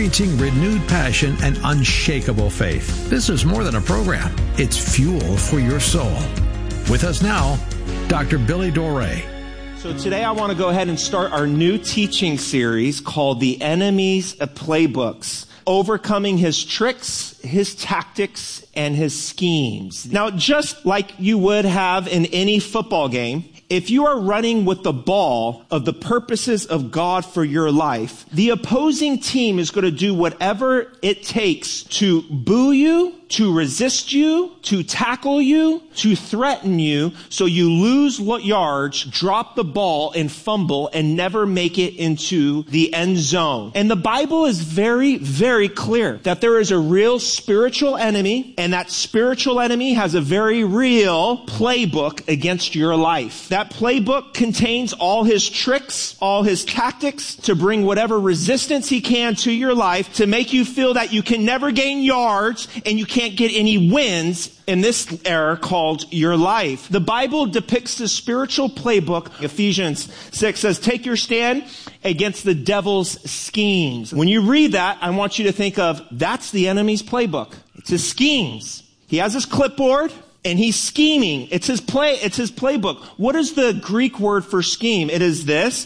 teaching renewed passion and unshakable faith. This is more than a program. It's fuel for your soul. With us now, Dr. Billy Doré. So today I want to go ahead and start our new teaching series called The Enemy's Playbooks. Overcoming his tricks, his tactics, and his schemes. Now, just like you would have in any football game, if you are running with the ball of the purposes of God for your life, the opposing team is going to do whatever it takes to boo you, to resist you, to tackle you, to threaten you, so you lose yards, drop the ball, and fumble, and never make it into the end zone. And the Bible is very, very clear that there is a real spiritual enemy, and that spiritual enemy has a very real playbook against your life. That playbook contains all his tricks, all his tactics to bring whatever resistance he can to your life, to make you feel that you can never gain yards, and you can't get any wins in this era called your life. The Bible depicts the spiritual playbook. Ephesians 6 says, take your stand against the devil's schemes. When you read that, I want you to think of, that's the enemy's playbook. It's his schemes. He has his clipboard and he's scheming. It's his playbook. What is the Greek word for scheme? It is this.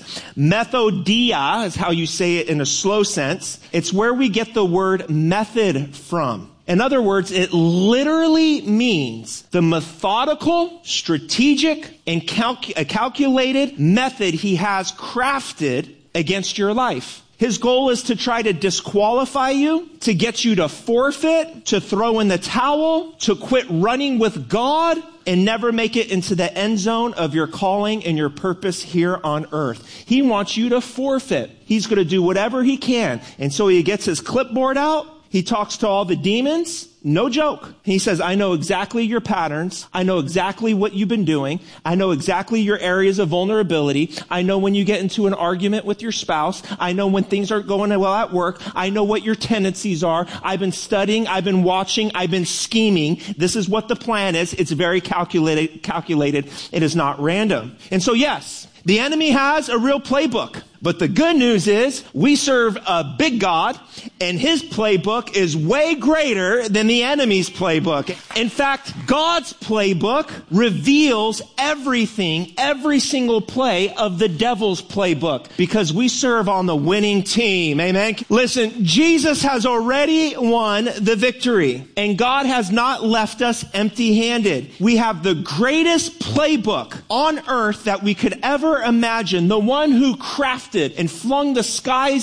Methodia is how you say it in a slow sense. It's where we get the word method from. In other words, it literally means the methodical, strategic, and calculated method he has crafted against your life. His goal is to try to disqualify you, to get you to forfeit, to throw in the towel, to quit running with God, and never make it into the end zone of your calling and your purpose here on earth. He wants you to forfeit. He's going to do whatever he can. And so he gets his clipboard out. He talks to all the demons. No joke. He says, I know exactly your patterns. I know exactly what you've been doing. I know exactly your areas of vulnerability. I know when you get into an argument with your spouse. I know when things aren't going well at work. I know what your tendencies are. I've been studying. I've been watching. I've been scheming. This is what the plan is. It's very calculated. It is not random. And so yes, the enemy has a real playbook. But the good news is we serve a big God, and his playbook is way greater than the enemy's playbook. In fact, God's playbook reveals everything, every single play of the devil's playbook, because we serve on the winning team. Amen. Listen, Jesus has already won the victory, and God has not left us empty-handed. We have the greatest playbook on earth that we could ever imagine, the one who crafted and flung the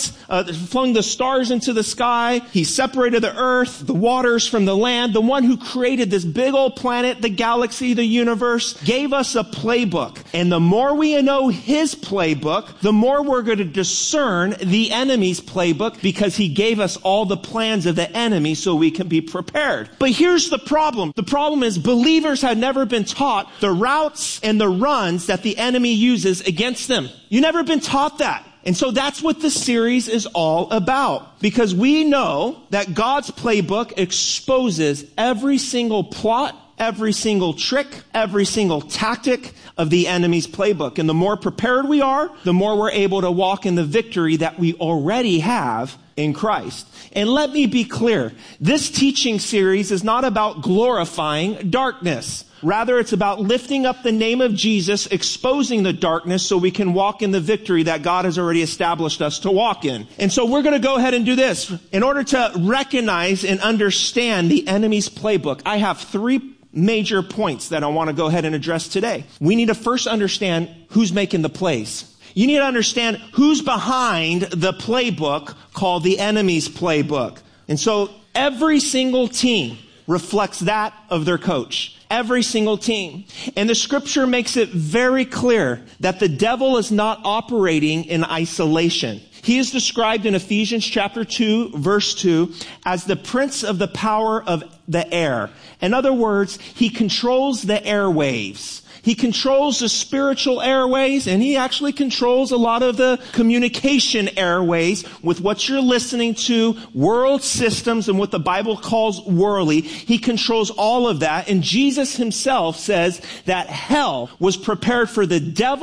stars into the sky. He separated the earth, the waters from the land. The one who created this big old planet, the galaxy, the universe, gave us a playbook. And the more we know his playbook, the more we're going to discern the enemy's playbook, because he gave us all the plans of the enemy so we can be prepared. But here's the problem. The problem is believers had never been taught the routes and the runs that the enemy uses against them. You never been taught that. And so that's what the series is all about. Because we know that God's playbook exposes every single plot, every single trick, every single tactic of the enemy's playbook. And the more prepared we are, the more we're able to walk in the victory that we already have in Christ. And let me be clear. This teaching series is not about glorifying darkness. Rather, it's about lifting up the name of Jesus, exposing the darkness so we can walk in the victory that God has already established us to walk in. And so we're going to go ahead and do this. In order to recognize and understand the enemy's playbook, I have 3 major points that I want to go ahead and address today. We need to first understand who's making the plays. You need to understand who's behind the playbook called the enemy's playbook. And so every single team reflects that of their coach. Every single team. And the scripture makes it very clear that the devil is not operating in isolation. He is described in Ephesians chapter 2, verse 2, as the prince of the power of the air. In other words, he controls the airwaves. He controls the spiritual airways, and he actually controls a lot of the communication airways with what you're listening to, world systems, and what the Bible calls worldly. He controls all of that. And Jesus himself says that hell was prepared for the devil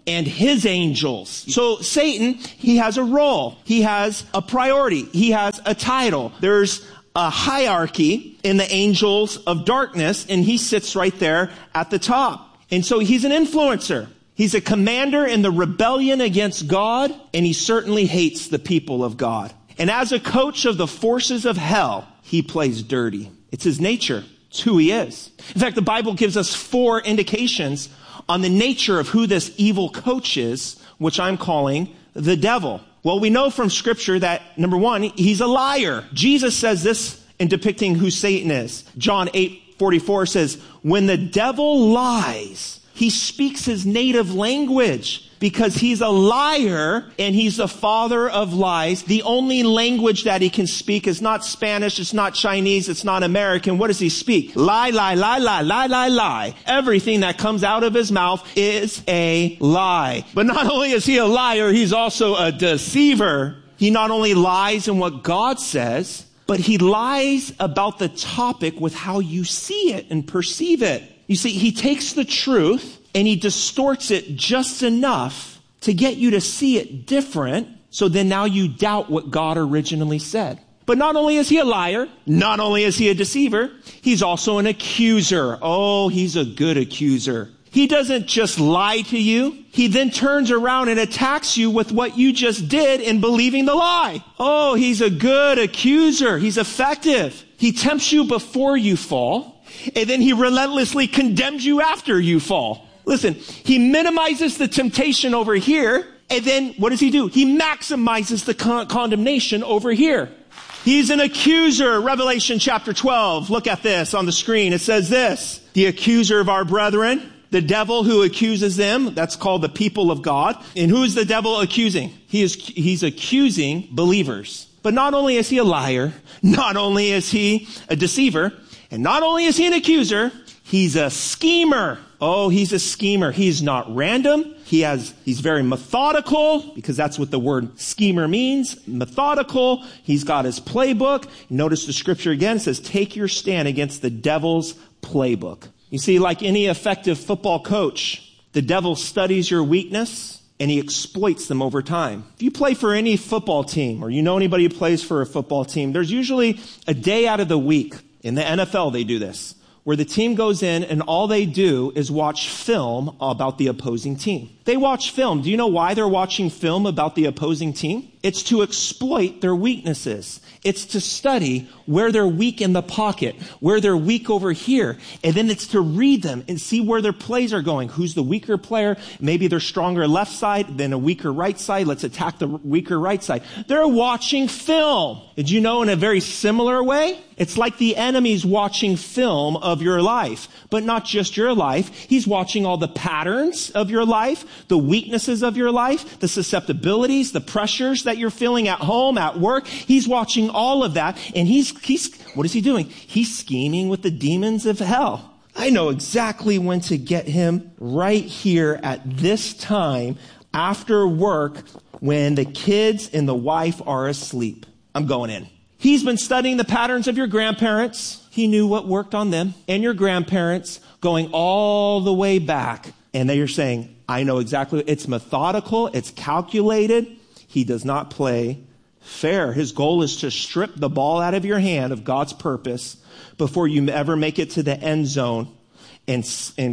and his angels. So Satan, he has a role. He has a priority. He has a title. There's a hierarchy in the angels of darkness, and he sits right there at the top. And so he's an influencer. He's a commander in the rebellion against God, and he certainly hates the people of God. And as a coach of the forces of hell, he plays dirty. It's his nature. It's who he is. In fact, the Bible gives us 4 indications on the nature of who this evil coach is, which I'm calling the devil. Well, we know from Scripture that, number 1, he's a liar. Jesus says this in depicting who Satan is. John 8:44 says, when the devil lies, he speaks his native language because he's a liar and he's the father of lies. The only language that he can speak is not Spanish, it's not Chinese, it's not American. What does he speak? Lie, lie, lie, lie, lie, lie, lie. Everything that comes out of his mouth is a lie. But not only is he a liar, he's also a deceiver. He not only lies in what God says, but he lies about the topic with how you see it and perceive it. You see, he takes the truth and he distorts it just enough to get you to see it different, so then now you doubt what God originally said. But not only is he a liar, not only is he a deceiver, he's also an accuser. Oh, he's a good accuser. He doesn't just lie to you. He then turns around and attacks you with what you just did in believing the lie. Oh, he's a good accuser. He's effective. He tempts you before you fall, and then he relentlessly condemns you after you fall. Listen, he minimizes the temptation over here, and then what does he do? He maximizes the condemnation over here. He's an accuser. Revelation chapter 12. Look at this on the screen. It says this: the accuser of our brethren, the devil who accuses them, that's called the people of God. And who is the devil accusing? He's accusing believers. But not only is he a liar, not only is he a deceiver, and not only is he an accuser, he's a schemer. Oh, he's a schemer. He's not random. He's very methodical, because that's what the word schemer means. Methodical. He's got his playbook. Notice the scripture again says, take your stand against the devil's playbook. You see, like any effective football coach, the devil studies your weakness and he exploits them over time. If you play for any football team, or you know anybody who plays for a football team, there's usually a day out of the week. In the NFL, they do this, where the team goes in and all they do is watch film about the opposing team. They watch film. Do you know why they're watching film about the opposing team? It's to exploit their weaknesses. It's to study where they're weak in the pocket, where they're weak over here. And then it's to read them and see where their plays are going. Who's the weaker player? Maybe they're stronger left side than a weaker right side. Let's attack the weaker right side. They're watching film. Did you know in a very similar way? It's like the enemy's watching film of your life, but not just your life. He's watching all the patterns of your life, the weaknesses of your life, the susceptibilities, the pressures that you're feeling at home, at work. He's watching all of that. And he's what is he doing? He's scheming with the demons of hell. I know exactly when to get him right here at this time after work when the kids and the wife are asleep. I'm going in. He's been studying the patterns of your grandparents. He knew what worked on them, and your grandparents, going all the way back. And they are saying, I know exactly. It's methodical. It's calculated. He does not play fair. His goal is to strip the ball out of your hand of God's purpose before you ever make it to the end zone. And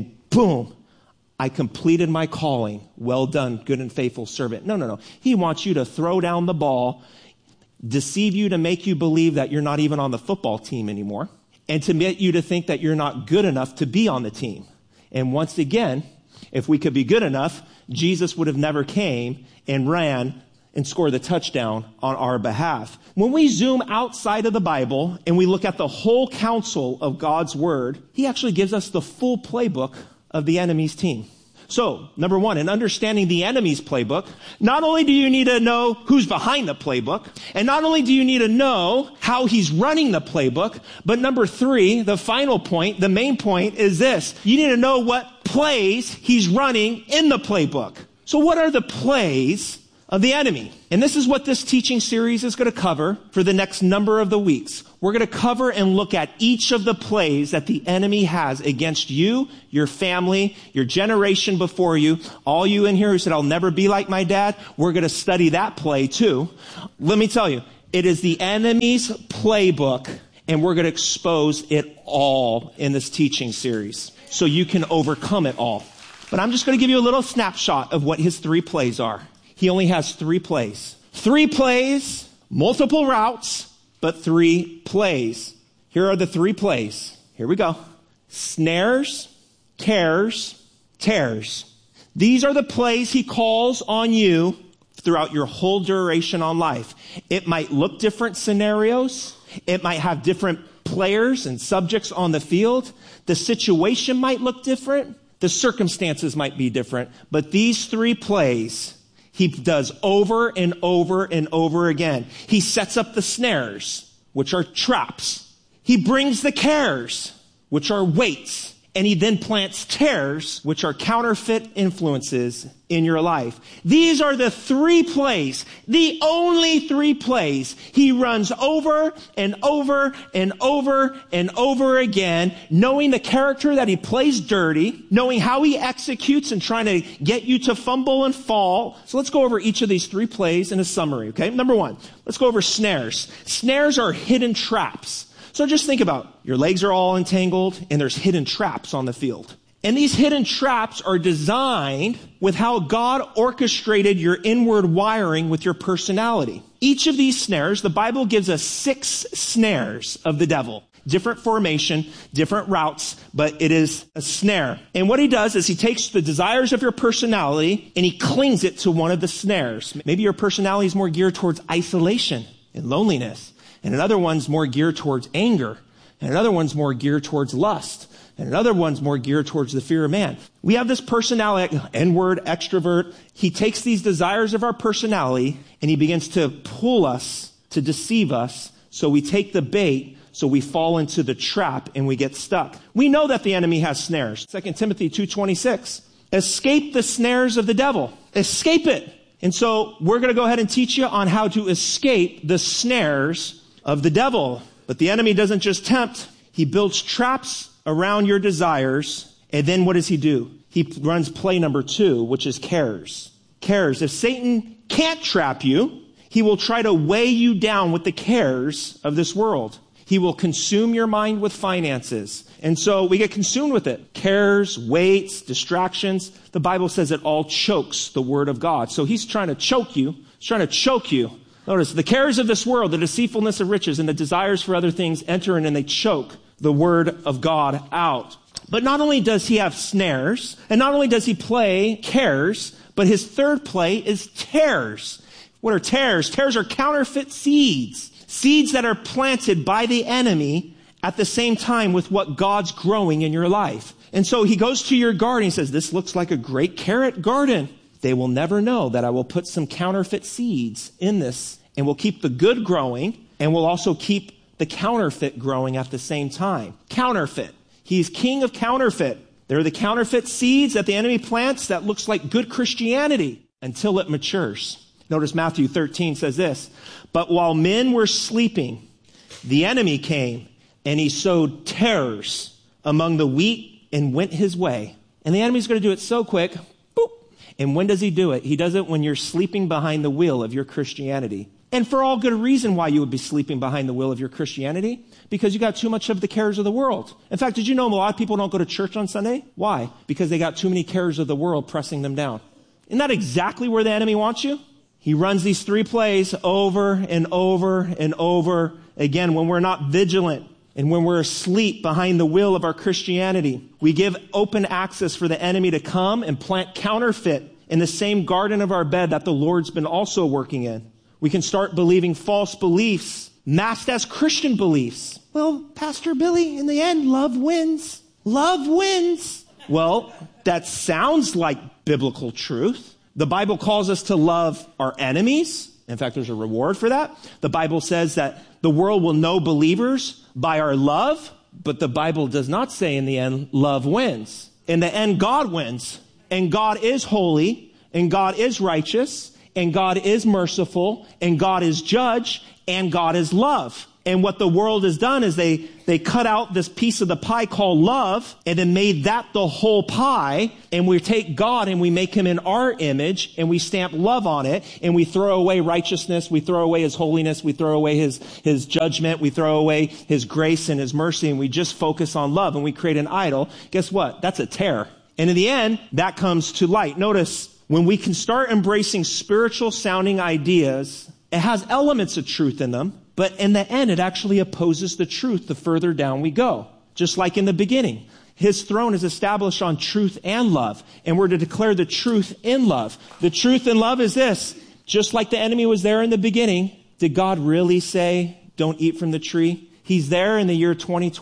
boom, I completed my calling. Well done, good and faithful servant. No. He wants you to throw down the ball, deceive you to make you believe that you're not even on the football team anymore, and to get you to think that you're not good enough to be on the team. And once again, if we could be good enough, Jesus would have never came and ran and scored the touchdown on our behalf. When we zoom outside of the Bible and we look at the whole counsel of God's word, he actually gives us the full playbook of the enemy's team. So, number one, in understanding the enemy's playbook, not only do you need to know who's behind the playbook, and not only do you need to know how he's running the playbook, but number three, the final point, the main point is this: you need to know what plays he's running in the playbook. So what are the plays of the enemy? And this is what this teaching series is going to cover for the next number of the weeks. we're going to cover and look at each of the plays that the enemy has against you, your family, your generation before you. All you in here who said, I'll never be like my dad, we're going to study that play too. Let me tell you, it is the enemy's playbook, and we're going to expose it all in this teaching series so you can overcome it all. But I'm just going to give you a little snapshot of what his 3 plays are. He only has 3 plays. 3 plays, multiple routes, but 3 plays. Here are the 3 plays. Here we go. Snares, cares, tears. These are the plays he calls on you throughout your whole duration on life. It might look different scenarios. It might have different players and subjects on the field. The situation might look different. The circumstances might be different. But these 3 plays he does over and over and over again. He sets up the snares, which are traps. He brings the cares, which are weights. And he then plants tears, which are counterfeit influences in your life. These are the 3 plays, the only 3 plays he runs over and over and over and over again, knowing the character that he plays dirty, knowing how he executes and trying to get you to fumble and fall. So let's go over each of these 3 plays in a summary, okay? Number 1, let's go over snares. Snares are hidden traps. So just think about, your legs are all entangled and there's hidden traps on the field. And these hidden traps are designed with how God orchestrated your inward wiring with your personality. Each of these snares, the Bible gives us 6 snares of the devil. Different formation, different routes, but it is a snare. And what he does is he takes the desires of your personality and he clings it to one of the snares. Maybe your personality is more geared towards isolation and loneliness. And another one's more geared towards anger. And another one's more geared towards lust. And another one's more geared towards the fear of man. We have this personality, N-word, extrovert. He takes these desires of our personality and he begins to pull us, to deceive us. So we take the bait, so we fall into the trap and we get stuck. We know that the enemy has snares. 2 Timothy 2:26. Escape the snares of the devil. Escape it. And so we're going to go ahead and teach you on how to escape the snares of the devil. But the enemy doesn't just tempt. He builds traps around your desires. And then what does he do? He runs play number 2, which is cares. Cares. If Satan can't trap you, he will try to weigh you down with the cares of this world. He will consume your mind with finances. And so we get consumed with it. Cares, weights, distractions. The Bible says it all chokes the word of God. So he's trying to choke you. He's trying to choke you. Notice, the cares of this world, the deceitfulness of riches, and the desires for other things enter in and they choke the word of God out. But not only does he have snares, and not only does he play cares, but his 3rd play is tears. What are tears? Tears are counterfeit seeds. Seeds that are planted by the enemy at the same time with what God's growing in your life. And so he goes to your garden. He says, this looks like a great carrot garden. They will never know that I will put some counterfeit seeds in this and we'll keep the good growing and we'll also keep the counterfeit growing at the same time. Counterfeit. He's king of counterfeit. They're the counterfeit seeds that the enemy plants that looks like good Christianity until it matures. Notice Matthew 13 says this, but while men were sleeping, the enemy came and he sowed tares among the wheat and went his way. And the enemy's going to do it so quick. Boop. And when does he do it? He does it when you're sleeping behind the wheel of your Christianity. And for all good reason why you would be sleeping behind the wheel of your Christianity. Because you got too much of the cares of the world. In fact, did you know a lot of people don't go to church on Sunday? Why? Because they got too many cares of the world pressing them down. Isn't that exactly where the enemy wants you? He runs these 3 plays over and over and over again when we're not vigilant and when we're asleep behind the wheel of our Christianity. We give open access for the enemy to come and plant counterfeit in the same garden of our bed that the Lord's been also working in. We can start believing false beliefs masked as Christian beliefs. Well, Pastor Billy, in the end, love wins. Love wins. Well, that sounds like biblical truth. The Bible calls us to love our enemies. In fact, there's a reward for that. The Bible says that the world will know believers by our love, but the Bible does not say in the end, love wins. In the end, God wins. And God is holy, and God is righteous, and God is merciful, and God is judge, and God is love. And what the world has done is they cut out this piece of the pie called love and then made that the whole pie. And we take God and we make him in our image and we stamp love on it and we throw away righteousness. We throw away his holiness. We throw away his judgment. We throw away his grace and his mercy, and we just focus on love and we create an idol. Guess what? That's a tear. And in the end, that comes to light. Notice when we can start embracing spiritual sounding ideas, it has elements of truth in them. But in the end, it actually opposes the truth the further down we go. Just like in the beginning. His throne is established on truth and love. And we're to declare the truth in love. The truth in love is this. Just like the enemy was there in the beginning, did God really say, don't eat from the tree? He's there in the year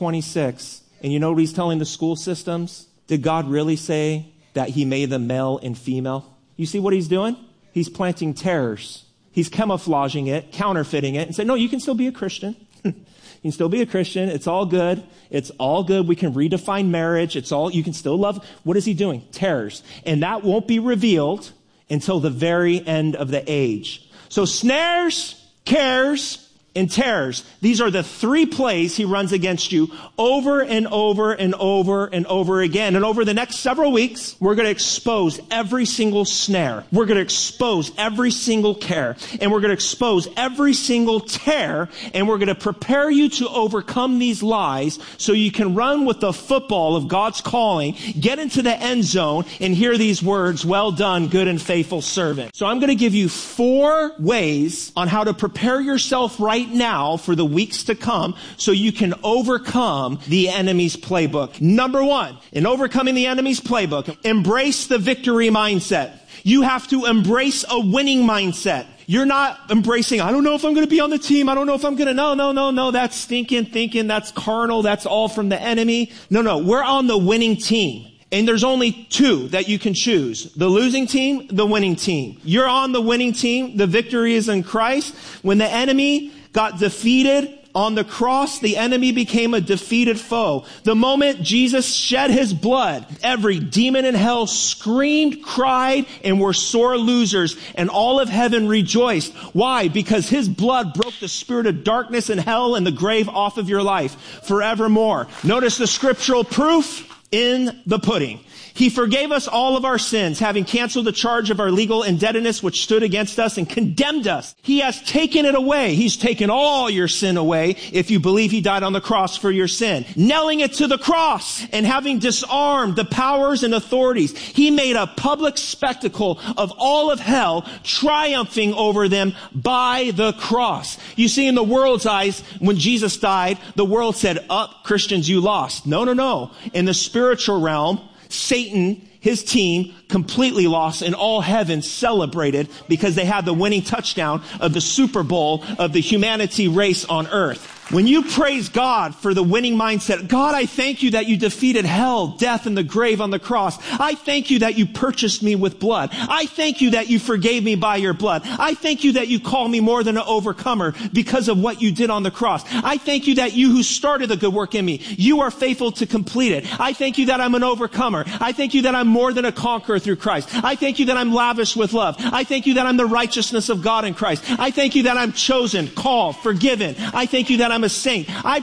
2026. And you know what he's telling the school systems? Did God really say that he made them male and female? You see what he's doing? He's planting terrors. He's camouflaging it, counterfeiting it, and said, no, you can still be a Christian. You can still be a Christian. It's all good. It's all good. We can redefine marriage. You can still love. What is he doing? Terrors. And that won't be revealed until the very end of the age. So snares, cares, and terrors. These are the three plays he runs against you over and over and over and over again. And over the next several weeks, we're going to expose every single snare. We're going to expose every single care. And we're going to expose every single tear. And we're going to prepare you to overcome these lies so you can run with the football of God's calling, get into the end zone, and hear these words, well done, good and faithful servant. So I'm going to give you 4 ways on how to prepare yourself right now for the weeks to come so you can overcome the enemy's playbook. Number 1, in overcoming the enemy's playbook, embrace the victory mindset. You have to embrace a winning mindset. You're not embracing, I don't know if I'm going to be on the team. I don't know if I'm going to, no. That's stinking thinking. That's carnal. That's all from the enemy. No. We're on the winning team. And there's only 2 that you can choose. The losing team, the winning team. You're on the winning team. The victory is in Christ. When the enemy got defeated on the cross, the enemy became a defeated foe. The moment Jesus shed his blood, every demon in hell screamed, cried, and were sore losers, and all of heaven rejoiced. Why? Because his blood broke the spirit of darkness and hell and the grave off of your life forevermore. Notice the scriptural proof in the pudding. He forgave us all of our sins, having canceled the charge of our legal indebtedness which stood against us and condemned us. He has taken it away. He's taken all your sin away if you believe he died on the cross for your sin. Nailing it to the cross and having disarmed the powers and authorities, he made a public spectacle of all of hell, triumphing over them by the cross. You see, in the world's eyes, when Jesus died, the world said, Christians, you lost. No. In the spiritual realm, Satan, his team, completely lost, and all heaven celebrated because they had the winning touchdown of the Super Bowl of the humanity race on earth. When you praise God for the winning mindset, God, I thank you that you defeated hell, death, and the grave on the cross. I thank you that you purchased me with blood. I thank you that you forgave me by your blood. I thank you that you call me more than an overcomer because of what you did on the cross. I thank you that you who started the good work in me, you are faithful to complete it. I thank you that I'm an overcomer. I thank you that I'm more than a conqueror through Christ. I thank you that I'm lavish with love. I thank you that I'm the righteousness of God in Christ. I thank you that I'm chosen, called, forgiven. I thank you that I'm a saint. I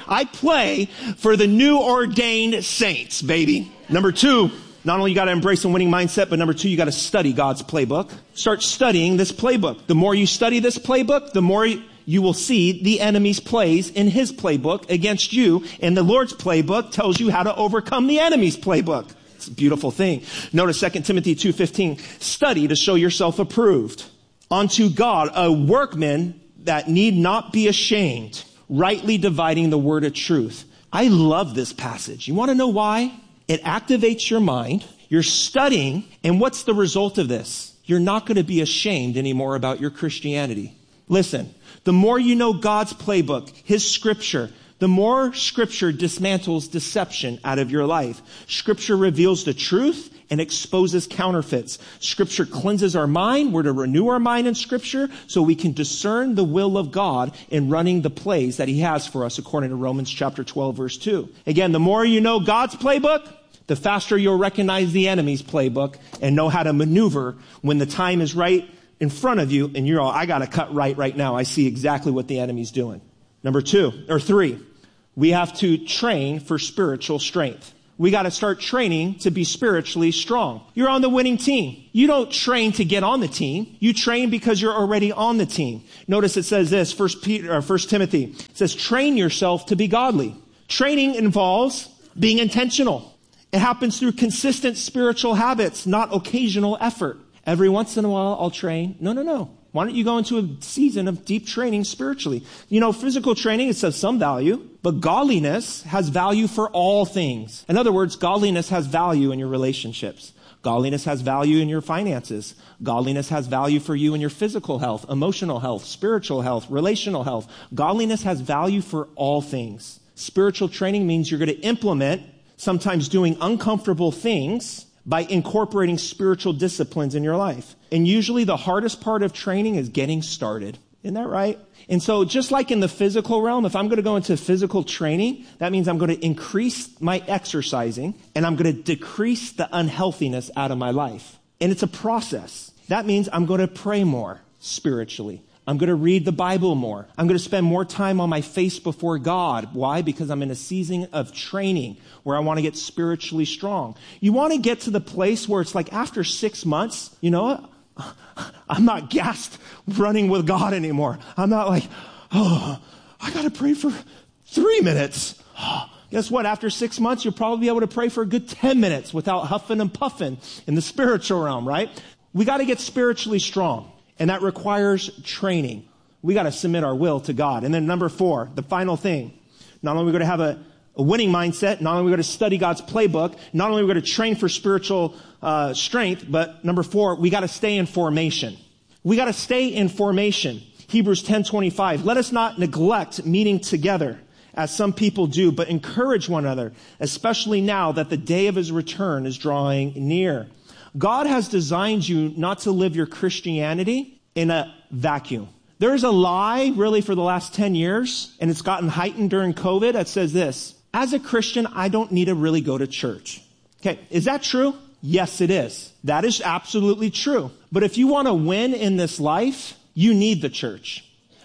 play for the new ordained saints, baby. Number 2, not only you got to embrace a winning mindset, but number 2, you got to study God's playbook. Start studying this playbook. The more you study this playbook, the more you will see the enemy's plays in his playbook against you. And the Lord's playbook tells you how to overcome the enemy's playbook. It's a beautiful thing. Notice 2 Timothy 2:15. Study to show yourself approved unto God, a workman that need not be ashamed, rightly dividing the word of truth. I love this passage. You want to know why? It activates your mind. You're studying. And what's the result of this? You're not going to be ashamed anymore about your Christianity. Listen, the more you know God's playbook, his scripture, the more scripture dismantles deception out of your life. Scripture reveals the truth and exposes counterfeits. Scripture cleanses our mind. We're to renew our mind in Scripture so we can discern the will of God in running the plays that he has for us according to Romans chapter 12, verse 2. Again, the more you know God's playbook, the faster you'll recognize the enemy's playbook and know how to maneuver when the time is right in front of you and you're all, I got to cut right now. I see exactly what the enemy's doing. Number 3, we have to train for spiritual strength. We got to start training to be spiritually strong. You're on the winning team. You don't train to get on the team. You train because you're already on the team. Notice it says this, 1 Timothy. It says, train yourself to be godly. Training involves being intentional. It happens through consistent spiritual habits, not occasional effort. Every once in a while, I'll train. No. Why don't you go into a season of deep training spiritually? Physical training is of some value, but godliness has value for all things. In other words, godliness has value in your relationships. Godliness has value in your finances. Godliness has value for you in your physical health, emotional health, spiritual health, relational health. Godliness has value for all things. Spiritual training means you're going to implement, sometimes doing uncomfortable things, by incorporating spiritual disciplines in your life. And usually the hardest part of training is getting started. Isn't that right? And so just like in the physical realm, if I'm going to go into physical training, that means I'm going to increase my exercising and I'm going to decrease the unhealthiness out of my life. And it's a process. That means I'm going to pray more spiritually. I'm going to read the Bible more. I'm going to spend more time on my face before God. Why? Because I'm in a season of training where I want to get spiritually strong. You want to get to the place where it's like after 6 months, you know what? I'm not gassed running with God anymore. I'm not like, I got to pray for 3 minutes. Guess what? After 6 months, you'll probably be able to pray for a good 10 minutes without huffing and puffing in the spiritual realm, right? We got to get spiritually strong. And that requires training. We got to submit our will to God. And then number 4, the final thing. Not only are we going to have a winning mindset, not only are we going to study God's playbook, not only are we going to train for spiritual strength, but number 4, we got to stay in formation. We got to stay in formation. Hebrews 10:25. Let us not neglect meeting together as some people do, but encourage one another, especially now that the day of his return is drawing near. God has designed you not to live your Christianity in a vacuum. There's a lie really for the last 10 years, and it's gotten heightened during COVID, that says this: as a Christian, I don't need to really go to church. Okay, is that true? Yes, it is. That is absolutely true. But if you want to win in this life, you need the church.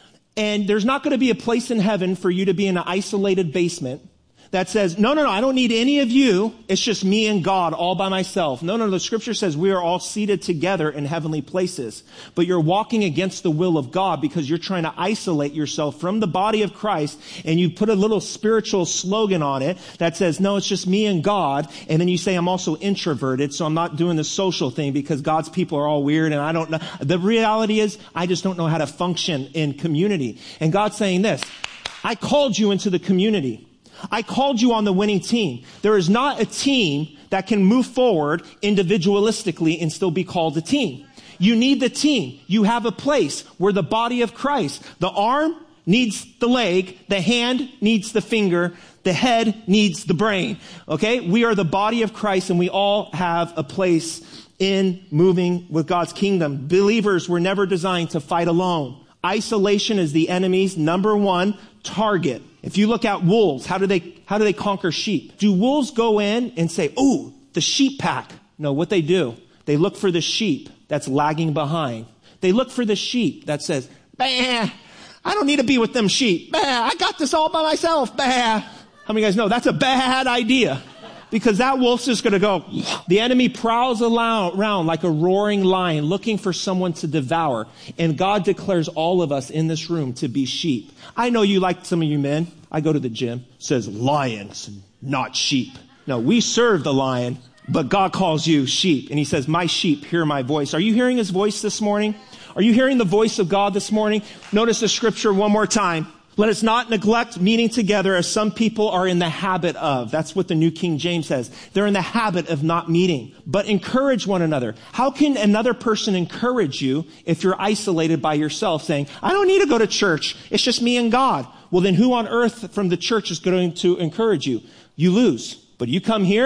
And there's not going to be a place in heaven for you to be in an isolated basement that says, no, I don't need any of you. It's just me and God all by myself. No, the scripture says we are all seated together in heavenly places. But you're walking against the will of God because you're trying to isolate yourself from the body of Christ, and you put a little spiritual slogan on it that says, no, it's just me and God. And then you say, I'm also introverted, so I'm not doing the social thing because God's people are all weird and I don't know. The reality is, I just don't know how to function in community. And God's saying this: I called you into the community. I called you on the winning team. There is not a team that can move forward individualistically and still be called a team. You need the team. You have a place. We're the body of Christ. The arm needs the leg. The hand needs the finger. The head needs the brain. Okay? We are the body of Christ, and we all have a place in moving with God's kingdom. Believers were never designed to fight alone. Isolation is the enemy's number one target. If you look at wolves, how do they conquer sheep? Do wolves go in and say, "Ooh, the sheep pack"? No, what they do, they look for the sheep that's lagging behind. They look for the sheep that says, "Bah, I don't need to be with them sheep. Bah, I got this all by myself. Bah." How many of you guys know that's a bad idea? Because that wolf's just going to go. The enemy prowls around like a roaring lion looking for someone to devour. And God declares all of us in this room to be sheep. I know you like some of you men. I go to the gym. It says lions, not sheep. No, we serve the lion, but God calls you sheep. And he says, my sheep hear my voice. Are you hearing his voice this morning? Are you hearing the voice of God this morning? Notice the scripture one more time. Let us not neglect meeting together as some people are in the habit of. That's what the New King James says. They're in the habit of not meeting, but encourage one another. How can another person encourage you if you're isolated by yourself saying, I don't need to go to church. It's just me and God. Well, then who on earth from the church is going to encourage you? You lose. But you come here,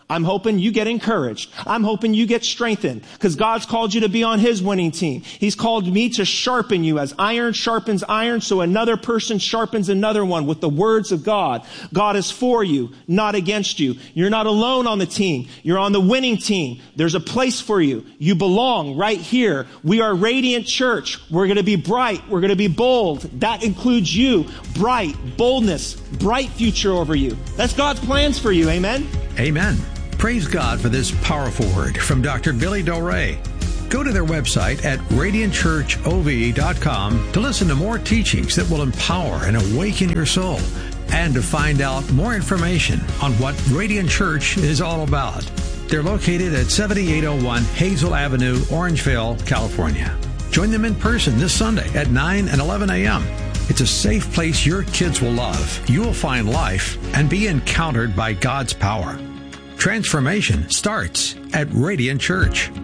I'm hoping you get encouraged. I'm hoping you get strengthened because God's called you to be on His winning team. He's called me to sharpen you as iron sharpens iron, so another person sharpens another one with the words of God. God is for you, not against you. You're not alone on the team. You're on the winning team. There's a place for you. You belong right here. We are Radiant Church. We're going to be bright. We're going to be bold. That includes you. Bright, boldness, bright future over you. That's God's plans for you. Amen? Amen. Praise God for this powerful word from Dr. Billy Doré. Go to their website at radiantchurchov.com to listen to more teachings that will empower and awaken your soul, and to find out more information on what Radiant Church is all about. They're located at 7801 Hazel Avenue, Orangeville, California. Join them in person this Sunday at 9 and 11 a.m. It's a safe place your kids will love. You will find life and be encountered by God's power. Transformation starts at Radiant Church.